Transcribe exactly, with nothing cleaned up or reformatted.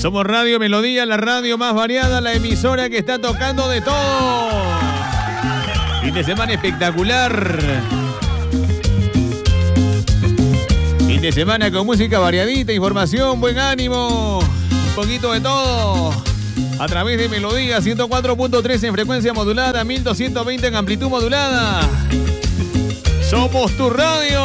Somos Radio Melodía, la radio más variada, la emisora que está tocando de todo. Fin de semana espectacular. Fin de semana con música variadita, información, buen ánimo, un poquito de todo. A través de Melodía ciento cuatro punto tres en frecuencia modulada, mil doscientos veinte en amplitud modulada. Somos tu radio.